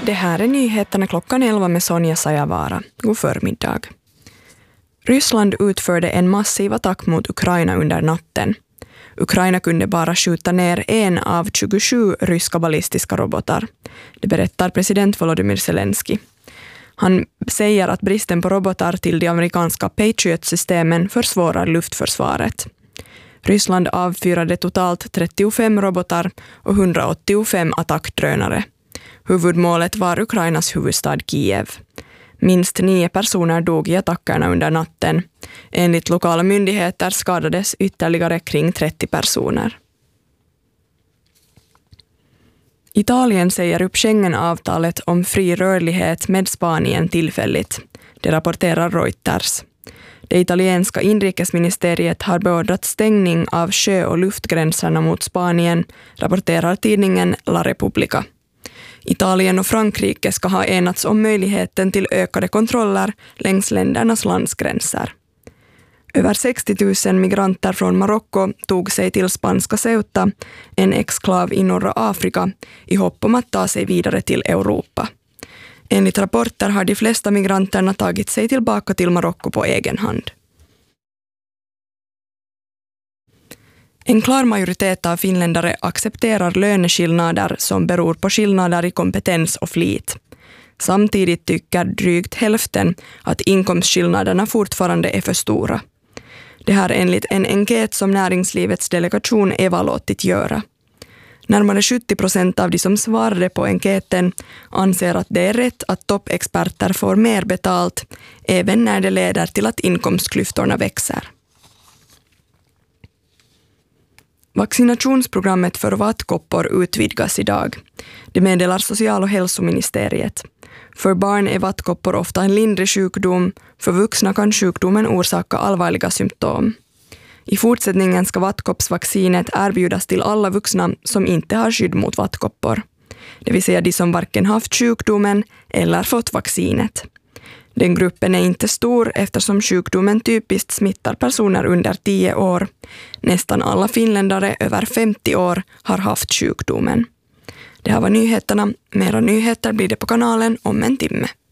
Det här är nyheterna klockan 11 med Sonja Sajavara. God förmiddag. Ryssland utförde en massiv attack mot Ukraina under natten. Ukraina kunde bara skjuta ner en av 27 ryska ballistiska robotar. Det berättar president Volodymyr Zelensky. Han säger att bristen på robotar till de amerikanska Patriot-systemen försvårar luftförsvaret. Ryssland avfyrade totalt 35 robotar och 185 attackdrönare. Huvudmålet var Ukrainas huvudstad Kiev. Minst 9 personer dog i attackerna under natten. Enligt lokala myndigheter skadades ytterligare kring 30 personer. Italien säger upp Schengen-avtalet om fri rörlighet med Spanien tillfälligt. Det rapporterar Reuters. Det italienska inrikesministeriet har beordrat stängning av sjö- och luftgränserna mot Spanien, rapporterar tidningen La Repubblica. Italien och Frankrike ska ha enats om möjligheten till ökade kontroller längs ländernas landsgränser. Över 60 000 migranter från Marocko tog sig till spanska Ceuta, en exklav i norra Afrika, i hopp om att ta sig vidare till Europa. Enligt rapporter har de flesta migranterna tagit sig tillbaka till Marocko på egen hand. En klar majoritet av finländare accepterar löneskillnader som beror på skillnader i kompetens och flit. Samtidigt tycker drygt hälften att inkomstskillnaderna fortfarande är för stora. Det här enligt en enkät som näringslivets delegation EVA låtit göra. Närmare 70% av de som svarade på enkäten anser att det är rätt att toppexperter får mer betalt, även när det leder till att inkomstklyftorna växer. Vaccinationsprogrammet för vattkoppor utvidgas idag. Det meddelar social- och hälsoministeriet. För barn är vattkoppor ofta en lindrig sjukdom, för vuxna kan sjukdomen orsaka allvarliga symptom. I fortsättningen ska vattkoppsvaccinet erbjudas till alla vuxna som inte har skydd mot vattkoppor. Det vill säga de som varken haft sjukdomen eller fått vaccinet. Den gruppen är inte stor eftersom sjukdomen typiskt smittar personer under 10 år. Nästan alla finländare över 50 år har haft sjukdomen. Det här var nyheterna. Mera nyheter blir det på kanalen om en timme.